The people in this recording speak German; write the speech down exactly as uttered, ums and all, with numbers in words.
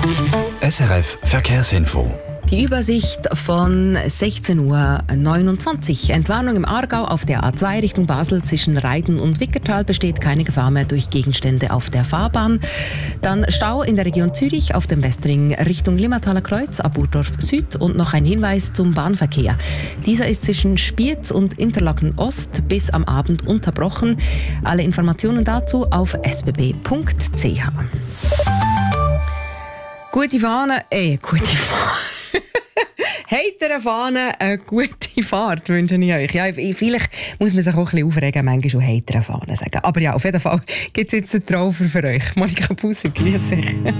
S R F Verkehrsinfo. Die Übersicht von sechzehn Uhr neunundzwanzig. Entwarnung im Aargau auf der A zwei Richtung Basel zwischen Reiden und Wickertal besteht keine Gefahr mehr durch Gegenstände auf der Fahrbahn. Dann Stau in der Region Zürich auf dem Westring Richtung Limmertaler Kreuz ab Burdorf Süd und noch ein Hinweis zum Bahnverkehr. Dieser ist zwischen Spiez und Interlaken Ost bis am Abend unterbrochen. Alle Informationen dazu auf s b b punkt c h. Gute Fahne, eh, gute Fahne. Heitere Fahne, eine gute Fahrt wünsche ich euch. Ja, vielleicht muss man sich auch ein bisschen aufregen, manchmal schon heitere Fahne sagen. Aber ja, auf jeden Fall gibt es jetzt einen Traufer für euch. Monika Busser, grüß dich.